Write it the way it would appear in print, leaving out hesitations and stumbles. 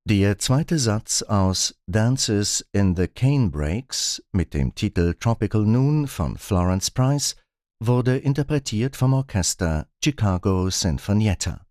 Der zweite Satz aus Dances in the Canebrakes mit dem Titel Tropical Noon von Florence Price wurde interpretiert vom Orchester Chicago Sinfonietta.